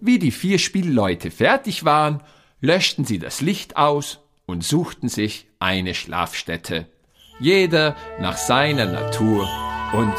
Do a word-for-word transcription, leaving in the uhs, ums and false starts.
Wie die vier Spielleute fertig waren, löschten sie das Licht aus und suchten sich eine Schlafstätte. Jeder nach seiner Natur und